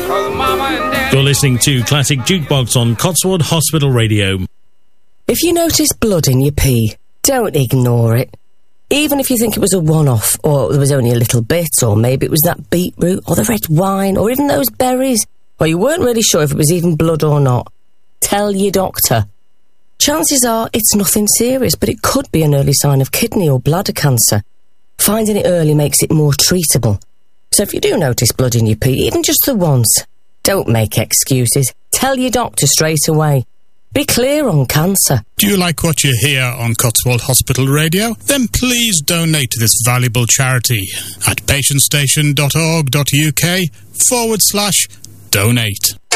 You're listening to Classic Jukebox on Cotswold Hospital Radio. If you notice blood in your pee, don't ignore it. Even if you think it was a one-off, or there was only a little bit, or maybe it was that beetroot, or the red wine, or even those berries, or you weren't really sure if it was even blood or not, tell your doctor. Chances are it's nothing serious, but it could be an early sign of kidney or bladder cancer. Finding it early makes it more treatable. So if you do notice blood in your pee, even just the once, don't make excuses. Tell your doctor straight away. Be clear on cancer. Do you like what you hear on Cotswold Hospital Radio? Then please donate to this valuable charity at patientstation.org.uk/donate.